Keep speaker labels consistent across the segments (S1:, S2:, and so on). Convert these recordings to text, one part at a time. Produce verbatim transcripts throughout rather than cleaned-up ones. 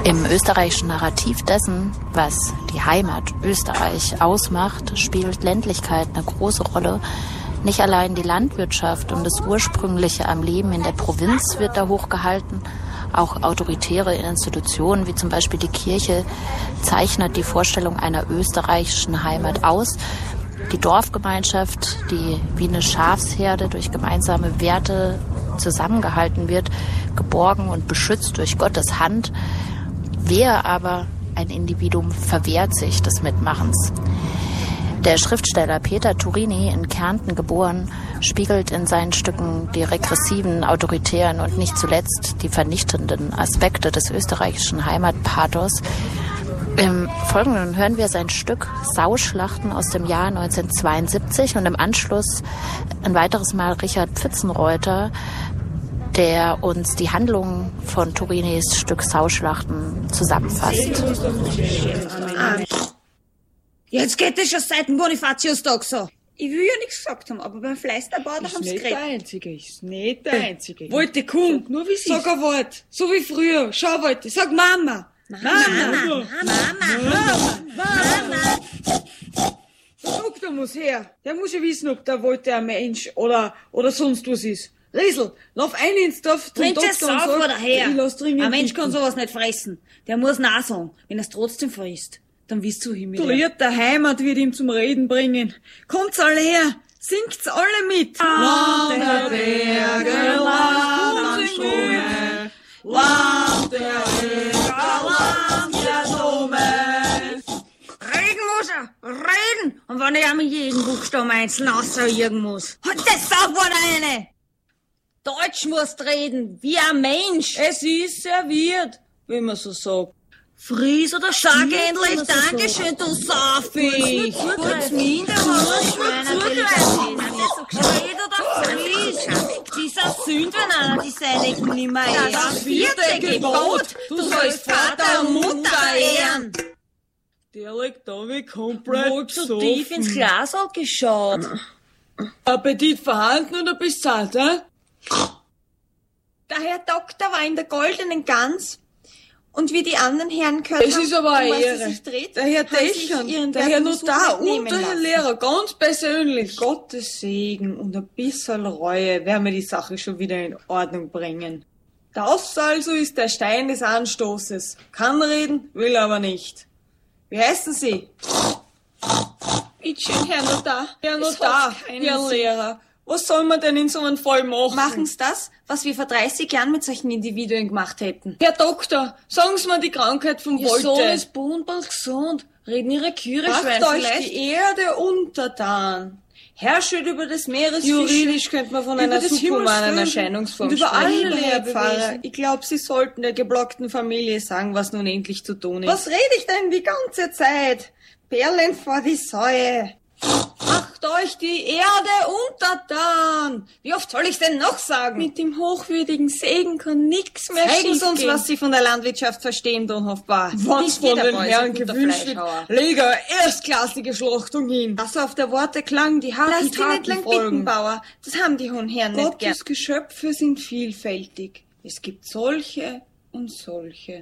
S1: Im österreichischen Narrativ dessen, was die Heimat Österreich ausmacht, spielt Ländlichkeit eine große Rolle. Nicht allein die Landwirtschaft und das Ursprüngliche am Leben in der Provinz wird da hochgehalten. Auch autoritäre Institutionen, wie zum Beispiel die Kirche, zeichnet die Vorstellung einer österreichischen Heimat aus. Die Dorfgemeinschaft, die wie eine Schafsherde durch gemeinsame Werte zusammengehalten wird, geborgen und beschützt durch Gottes Hand. Wer aber ein Individuum verwehrt sich des Mitmachens. Der Schriftsteller Peter Turini, in Kärnten geboren, spiegelt in seinen Stücken die regressiven, autoritären und nicht zuletzt die vernichtenden Aspekte des österreichischen Heimatpathos. Im Folgenden hören wir sein Stück Sauschlachten aus dem Jahr neunzehnhundertzweiundsiebzig und im Anschluss ein weiteres Mal Richard Pfitzenreuter, der uns die Handlung von Turinis Stück Sauschlachten zusammenfasst.
S2: Jetzt geht es schon seit dem Bonifatiustag so. Ich will ja nichts gesagt haben, aber beim Fleisterbau, da haben sie geredet. Ist nicht der Einzige, ist nicht der Einzige. Wollte, komm, sag nur wie sie Sag ein Wort, so wie früher. Schau, Wollte, sag Mama. Mama, Mama, Mama, Mama, Mama. Der Doktor muss her. Der muss ja wissen, ob der Wollte ein Mensch oder, oder sonst was ist. Riesel, lauf ein ins Dorf zum Doktor und sag, oder her. Ich lass dringend ein Mensch bitten. Kann sowas nicht fressen. Der muss nein sagen, wenn er es trotzdem frisst. Dann wisst du hin mit ihm. Lied der Heimat wird ihm zum Reden bringen. Kommt's alle her, singt's alle mit. Land der Berge, Land der Strome, Land der Berge, Land der Dome. Reden muss er, reden. Und wenn ich einmal jeden Buchstaben einzeln aussagen muss. Und das Saufwort eine. Deutsch musst reden, wie ein Mensch. Es ist serviert, wie man so sagt. Fries oder sag endlich Dankeschön, du Safi. Kurz minder, was zugreifen. So gescheit oder frisch. Dieser Sündwener, die seinigen nimmer ehren. Das vierte Gebot, du sollst Vater und Mutter ehren. Der liegt da wie komplett wohl zu tief ins Glas geschaut. Appetit vorhanden oder bezahlt, hä? Der Herr Doktor war in der goldenen Gans. Und wie die anderen Herren gehört haben, es ist aber eine Ehre. Der Herr Dächern, der Herr Notar und der Herr Lehrer, ganz persönlich. Gottes Segen und ein bisschen Reue werden wir die Sache schon wieder in Ordnung bringen. Das also ist der Stein des Anstoßes. Kann reden, will aber nicht. Wie heißen Sie? Bittschön, Herr Notar. Herr Notar, Herr Lehrer. Was soll man denn in so einem Fall machen? Machen's das, was wir vor dreißig Jahren mit solchen Individuen gemacht hätten. Herr Doktor, sagen Sie mir die Krankheit vom Wollte. Ihr Sohn ist bundball gesund. Reden Ihre Küre schwein vielleicht. Macht euch die Erde untertan. Herrschet über das Meeresfisch. Juridisch könnte man von einer subhumanen Erscheinungsform sprechen. Und über alle Herr Pfarrer. Ich glaube, Sie sollten der geblockten Familie sagen, was nun endlich zu tun ist. Was rede ich denn die ganze Zeit? Perlen vor die Säue. Macht euch die Erde untertan! Wie oft soll ich's denn noch sagen? Mit dem hochwürdigen Segen kann nix mehr schiefgehen. Zeigen Sie uns, was Sie von der Landwirtschaft verstehen, Don Hofbar. Was von den Herren gewünscht wird, leg eine erstklassige Schlachtung hin. Also auf der Worte klang die harten Taten folgen. Lass dich nicht lang bitten, Bauer. Das haben die hohen Herren nicht gern. Gottes Geschöpfe sind vielfältig. Es gibt solche und solche.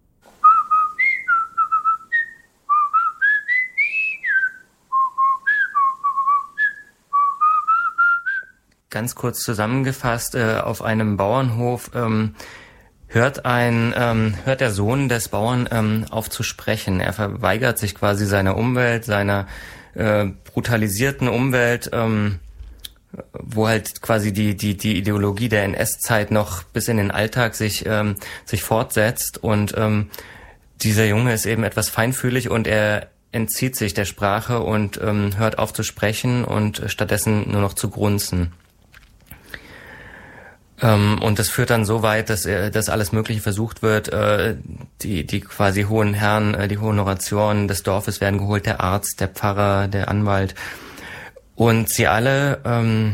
S3: Ganz kurz zusammengefasst, äh, auf einem Bauernhof ähm, hört ein ähm, hört der Sohn des Bauern ähm, auf zu sprechen. Er verweigert sich quasi seiner Umwelt, seiner äh, brutalisierten Umwelt, ähm, wo halt quasi die die die Ideologie der N S-Zeit noch bis in den Alltag sich ähm, sich fortsetzt. Und ähm, dieser Junge ist eben etwas feinfühlig und er entzieht sich der Sprache und ähm, hört auf zu sprechen und stattdessen nur noch zu grunzen. Ähm, und das führt dann so weit, dass, äh, dass alles Mögliche versucht wird. Äh, die, die quasi hohen Herren, äh, die Honoratioren des Dorfes werden geholt, der Arzt, der Pfarrer, der Anwalt. Und sie alle ähm,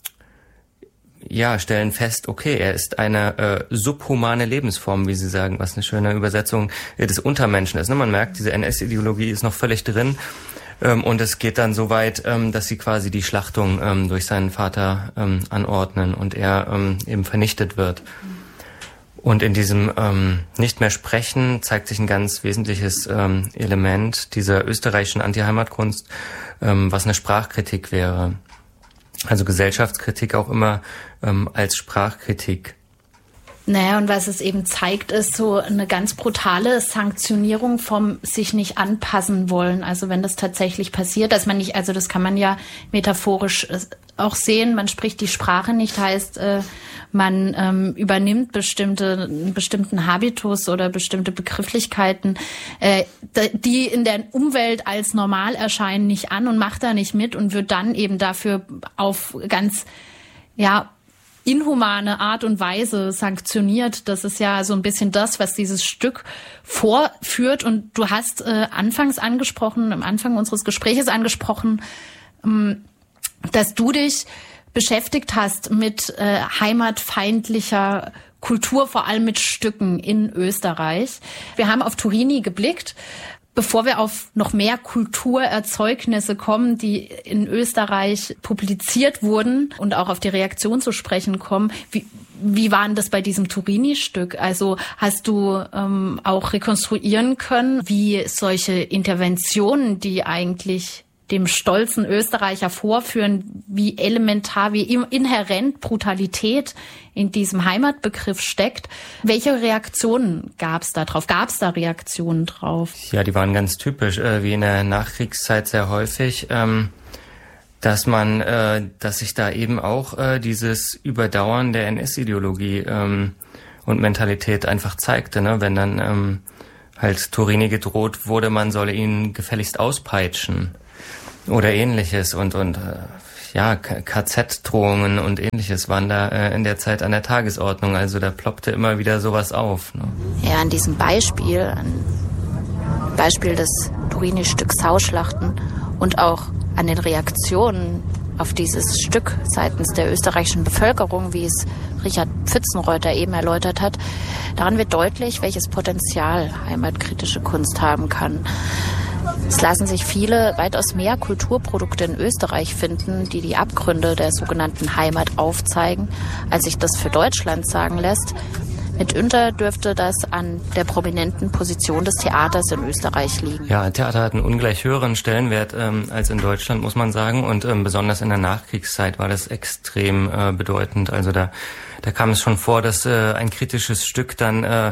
S3: ja stellen fest, okay, er ist eine äh, subhumane Lebensform, wie sie sagen, was eine schöne Übersetzung äh, des Untermenschen ist. Ne? Man merkt, diese N S-Ideologie ist noch völlig drin. Ähm, und es geht dann so weit, ähm, dass sie quasi die Schlachtung ähm, durch seinen Vater ähm, anordnen und er ähm, eben vernichtet wird. Und in diesem ähm, nicht mehr sprechen zeigt sich ein ganz wesentliches ähm, Element dieser österreichischen Anti-Heimatkunst, ähm, was eine Sprachkritik wäre. Also Gesellschaftskritik auch immer ähm, als Sprachkritik.
S1: Naja, und was es eben zeigt, ist so eine ganz brutale Sanktionierung vom sich nicht anpassen wollen. Also wenn das tatsächlich passiert, dass man nicht, also das kann man ja metaphorisch auch sehen, man spricht die Sprache nicht, heißt, äh, man ähm, übernimmt bestimmte, einen bestimmten Habitus oder bestimmte Begrifflichkeiten, äh, die in der Umwelt als normal erscheinen, nicht an und macht da nicht mit und wird dann eben dafür auf ganz, ja, inhumane Art und Weise sanktioniert. Das ist ja so ein bisschen das, was dieses Stück vorführt. Und du hast äh, anfangs angesprochen, am Anfang unseres Gespräches angesprochen, ähm, dass du dich beschäftigt hast mit äh, heimatfeindlicher Kultur, vor allem mit Stücken in Österreich. Wir haben auf Turini geblickt. Bevor wir auf noch mehr Kulturerzeugnisse kommen, die in Österreich publiziert wurden und auch auf die Reaktion zu sprechen kommen, wie, wie war denn das bei diesem Turini-Stück? Also hast du ähm, auch rekonstruieren können, wie solche Interventionen, die eigentlich dem stolzen Österreicher vorführen, wie elementar, wie inhärent Brutalität in diesem Heimatbegriff steckt. Welche Reaktionen gab es da drauf? Gab es da Reaktionen drauf?
S3: Ja, die waren ganz typisch, äh, wie in der Nachkriegszeit sehr häufig, ähm, dass man, äh, dass sich da eben auch äh, dieses Überdauern der N S-Ideologie ähm, und Mentalität einfach zeigte, ne? Wenn dann ähm, halt Turini gedroht wurde, man solle ihn gefälligst auspeitschen. Oder ähnliches und und äh, ja, K Z-Drohungen und ähnliches waren da äh, in der Zeit an der Tagesordnung. Also da ploppte immer wieder sowas auf. Ne?
S1: Ja, an diesem Beispiel, an Beispiel des Turini-Stücks Sauschlachten und auch an den Reaktionen auf dieses Stück seitens der österreichischen Bevölkerung, wie es Richard Pfützenreuter eben erläutert hat, daran wird deutlich, welches Potenzial heimatkritische Kunst haben kann. Es lassen sich viele, weitaus mehr Kulturprodukte in Österreich finden, die die Abgründe der sogenannten Heimat aufzeigen, als sich das für Deutschland sagen lässt. Mitunter dürfte das an der prominenten Position des Theaters in Österreich liegen.
S3: Ja, Theater hat einen ungleich höheren Stellenwert ähm, als in Deutschland, muss man sagen. Und ähm, besonders in der Nachkriegszeit war das extrem äh, bedeutend. Also da, da kam es schon vor, dass äh, ein kritisches Stück dann äh,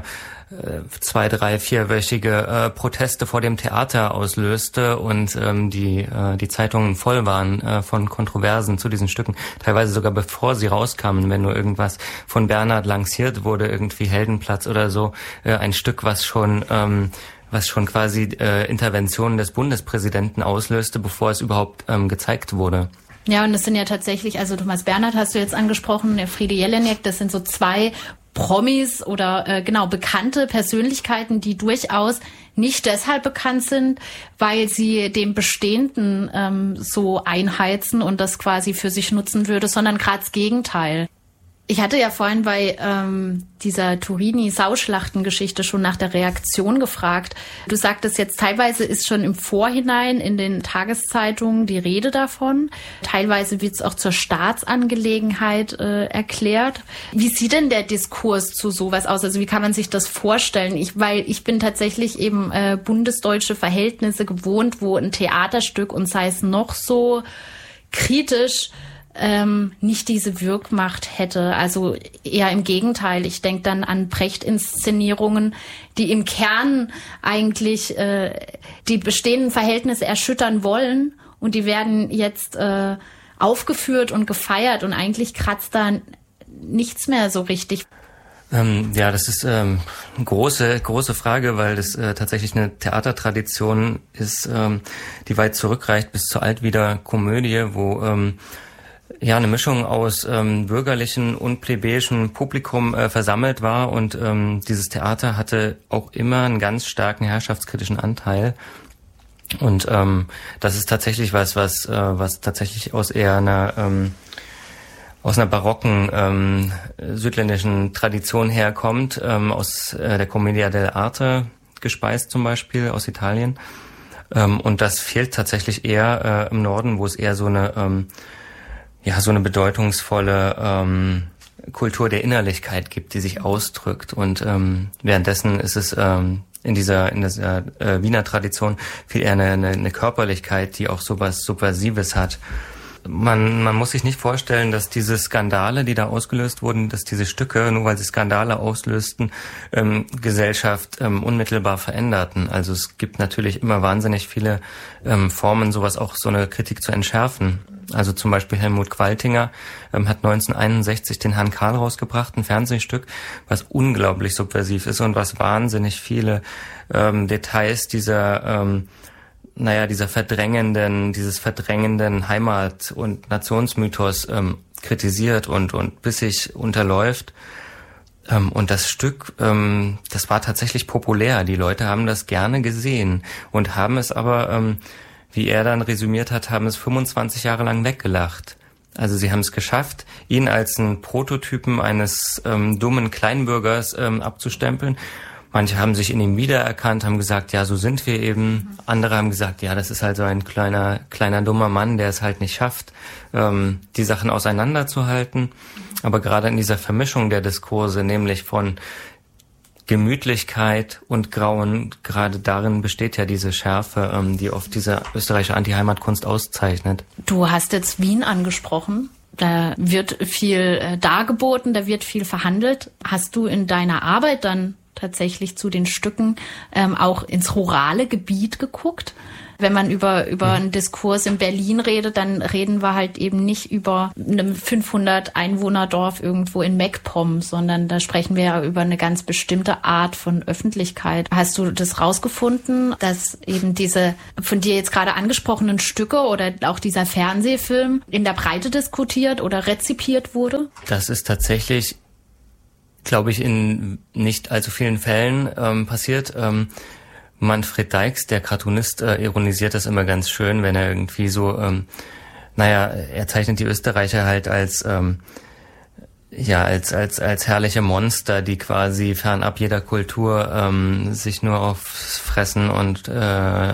S3: zwei, drei, vierwöchige äh, Proteste vor dem Theater auslöste und ähm, die äh, die Zeitungen voll waren äh, von Kontroversen zu diesen Stücken. Teilweise sogar bevor sie rauskamen, wenn nur irgendwas von Bernhard lanciert wurde, irgendwie Heldenplatz oder so, äh, ein Stück, was schon ähm, was schon quasi äh, Interventionen des Bundespräsidenten auslöste, bevor es überhaupt ähm, gezeigt wurde.
S1: Ja, und das sind ja tatsächlich, also Thomas Bernhard hast du jetzt angesprochen, der Friede Jelinek, das sind so zwei Promis oder äh, genau bekannte Persönlichkeiten, die durchaus nicht deshalb bekannt sind, weil sie dem Bestehenden ähm, so einheizen und das quasi für sich nutzen würde, sondern gerade das Gegenteil. Ich hatte ja vorhin bei ähm, dieser Turini-Sauschlachten-Geschichte schon nach der Reaktion gefragt. Du sagtest jetzt, teilweise ist schon im Vorhinein in den Tageszeitungen die Rede davon. Teilweise wird es auch zur Staatsangelegenheit äh, erklärt. Wie sieht denn der Diskurs zu sowas aus? Also wie kann man sich das vorstellen? Ich, weil ich bin tatsächlich eben äh, bundesdeutsche Verhältnisse gewohnt, wo ein Theaterstück und sei es noch so kritisch Ähm, nicht diese Wirkmacht hätte. Also eher im Gegenteil. Ich denke dann an Brecht-Inszenierungen, die im Kern eigentlich äh, die bestehenden Verhältnisse erschüttern wollen und die werden jetzt äh, aufgeführt und gefeiert und eigentlich kratzt da nichts mehr so richtig.
S3: Ähm, ja, das ist ähm, eine große, große Frage, weil das äh, tatsächlich eine Theatertradition ist, ähm, die weit zurückreicht bis zur Altwieder Komödie, wo ähm, ja eine Mischung aus ähm, bürgerlichen und plebejischem Publikum äh, versammelt war und ähm, dieses Theater hatte auch immer einen ganz starken herrschaftskritischen Anteil und ähm, das ist tatsächlich was was äh, was tatsächlich aus eher einer ähm, aus einer barocken ähm, südländischen Tradition herkommt, ähm, aus äh, der Commedia dell'arte gespeist zum Beispiel aus Italien ähm, und das fehlt tatsächlich eher äh, im Norden, wo es eher so eine ähm, ja, so eine bedeutungsvolle ähm, Kultur der Innerlichkeit gibt, die sich ausdrückt. Und ähm, währenddessen ist es ähm, in dieser in dieser äh, Wiener Tradition viel eher eine, eine, eine Körperlichkeit, die auch sowas Subversives hat. Man, man muss sich nicht vorstellen, dass diese Skandale, die da ausgelöst wurden, dass diese Stücke, nur weil sie Skandale auslösten, ähm, Gesellschaft ähm, unmittelbar veränderten. Also es gibt natürlich immer wahnsinnig viele ähm, Formen, sowas auch so eine Kritik zu entschärfen. Also zum Beispiel Helmut Qualtinger ähm, hat neunzehnhunderteinundsechzig den Herrn Karl rausgebracht, ein Fernsehstück, was unglaublich subversiv ist und was wahnsinnig viele ähm, Details dieser ähm, naja, dieser verdrängenden, dieses verdrängenden Heimat- und Nationsmythos ähm, kritisiert und und bissig unterläuft. Ähm, und das Stück, ähm, das war tatsächlich populär. Die Leute haben das gerne gesehen und haben es aber, ähm, wie er dann resümiert hat, haben es fünfundzwanzig Jahre lang weggelacht. Also sie haben es geschafft, ihn als einen Prototypen eines ähm, dummen Kleinbürgers ähm, abzustempeln. Manche haben sich in ihm wiedererkannt, haben gesagt, ja, so sind wir eben. Andere haben gesagt, ja, das ist halt so ein kleiner, kleiner dummer Mann, der es halt nicht schafft, ähm, die Sachen auseinanderzuhalten. Aber gerade in dieser Vermischung der Diskurse, nämlich von Gemütlichkeit und Grauen, gerade darin besteht ja diese Schärfe, ähm, die oft diese österreichische Anti-Heimatkunst auszeichnet.
S1: Du hast jetzt Wien angesprochen. Da wird viel äh, dargeboten, da wird viel verhandelt. Hast du in deiner Arbeit dann tatsächlich zu den Stücken ähm, auch ins rurale Gebiet geguckt? Wenn man über über einen Diskurs in Berlin redet, dann reden wir halt eben nicht über einem fünfhundert Einwohnerdorf irgendwo in MacPom, sondern da sprechen wir ja über eine ganz bestimmte Art von Öffentlichkeit. Hast du das rausgefunden, dass eben diese von dir jetzt gerade angesprochenen Stücke oder auch dieser Fernsehfilm in der Breite diskutiert oder rezipiert wurde?
S3: Das ist tatsächlich, glaube ich, in nicht allzu vielen Fällen ähm, passiert. Ähm, Manfred Dykes, der Cartoonist, äh, ironisiert das immer ganz schön, wenn er irgendwie so, ähm, naja, er zeichnet die Österreicher halt als, ähm, ja, als als als herrliche Monster, die quasi fernab jeder Kultur ähm, sich nur aufs Fressen und äh,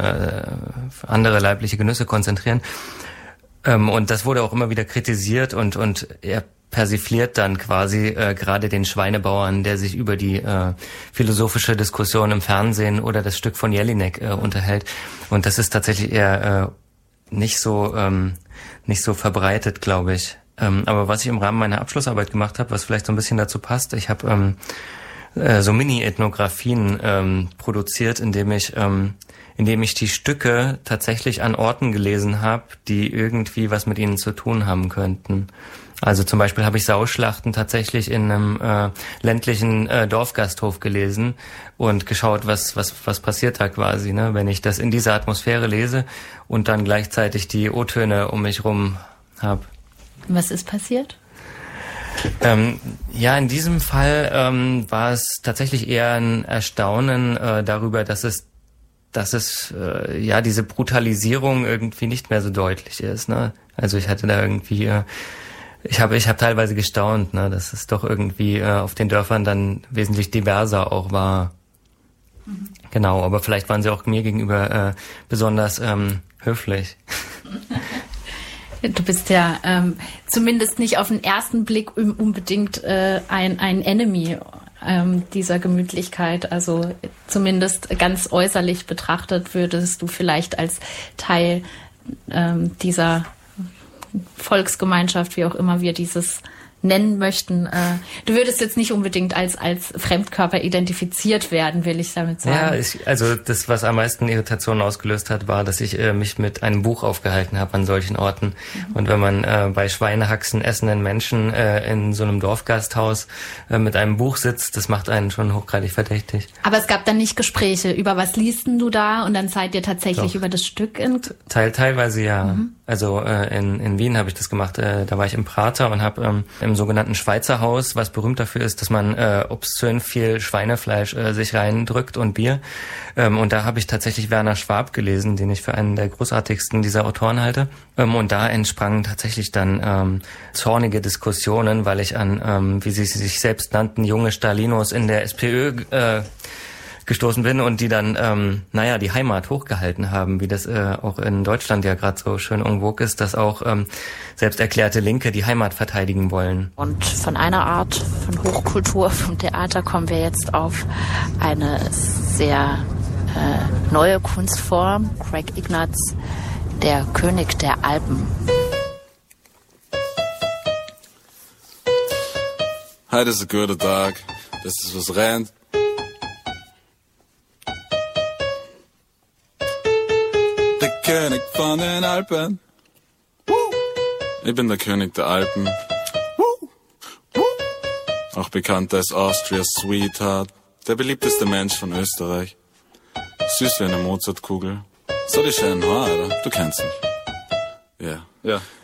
S3: andere leibliche Genüsse konzentrieren. Ähm, und das wurde auch immer wieder kritisiert und und er persifliert dann quasi äh, gerade den Schweinebauern, der sich über die äh, philosophische Diskussion im Fernsehen oder das Stück von Jelinek äh, unterhält. Und das ist tatsächlich eher äh, nicht so ähm, nicht so verbreitet, glaube ich. Ähm, aber was ich im Rahmen meiner Abschlussarbeit gemacht habe, was vielleicht so ein bisschen dazu passt, ich habe ähm, äh, so Mini-Ethnografien ähm, produziert, indem ich ähm, indem ich die Stücke tatsächlich an Orten gelesen habe, die irgendwie was mit ihnen zu tun haben könnten. Also zum Beispiel habe ich Sauschlachten tatsächlich in einem äh, ländlichen äh, Dorfgasthof gelesen und geschaut, was was was passiert da quasi, ne, wenn ich das in dieser Atmosphäre lese und dann gleichzeitig die O-Töne um mich rum habe.
S1: Was ist passiert?
S3: Ähm, ja, in diesem Fall ähm, war es tatsächlich eher ein Erstaunen äh, darüber, dass es dass es äh, ja diese Brutalisierung irgendwie nicht mehr so deutlich ist, ne? Also ich hatte da irgendwie äh, Ich habe ich habe teilweise gestaunt, ne, dass es doch irgendwie äh, auf den Dörfern dann wesentlich diverser auch war. Mhm. Genau, aber vielleicht waren sie auch mir gegenüber äh, besonders ähm, höflich.
S1: Du bist ja ähm, zumindest nicht auf den ersten Blick unbedingt äh, ein ein Enemy ähm, dieser Gemütlichkeit. Also zumindest ganz äußerlich betrachtet würdest du vielleicht als Teil ähm, dieser Volksgemeinschaft, wie auch immer wir dieses nennen möchten. Äh, du würdest jetzt nicht unbedingt als als Fremdkörper identifiziert werden, will ich damit sagen.
S3: Ja, ich, also das, was am meisten Irritationen ausgelöst hat, war, dass ich äh, mich mit einem Buch aufgehalten habe an solchen Orten. Mhm. Und wenn man äh, bei Schweinehaxen essenden Menschen äh, in so einem Dorfgasthaus äh, mit einem Buch sitzt, das macht einen schon hochgradig verdächtig.
S1: Aber es gab dann nicht Gespräche. Über was liest denn du da? Und dann seid ihr tatsächlich Doch. über das Stück in...
S3: Teil, teilweise ja. Mhm. Also äh, in, in Wien habe ich das gemacht. Äh, da war ich im Prater und habe ähm, im sogenannten Schweizer Haus, was berühmt dafür ist, dass man äh, obszön viel Schweinefleisch äh, sich reindrückt und Bier. Ähm, und da habe ich tatsächlich Werner Schwab gelesen, den ich für einen der großartigsten dieser Autoren halte. Ähm, und da entsprangen tatsächlich dann ähm, zornige Diskussionen, weil ich an, ähm, wie sie sich selbst nannten, junge Stalinos in der SPÖ äh, gestoßen bin und die dann, ähm, naja, die Heimat hochgehalten haben, wie das äh, auch in Deutschland ja gerade so schön en vogue ist, dass auch ähm, selbst erklärte Linke die Heimat verteidigen wollen.
S1: Und von einer Art von Hochkultur, vom Theater, kommen wir jetzt auf eine sehr äh, neue Kunstform. Craig Ignatz, der König der Alpen.
S4: Heute ist ein guter Tag, das ist was rennt. Der König von den Alpen. Ich bin der König der Alpen. Auch bekannt als Austria's Sweetheart. Der beliebteste Mensch von Österreich. Süß wie eine Mozartkugel. So die schönen Haare, oder? Du kennst mich. Ja. Ja.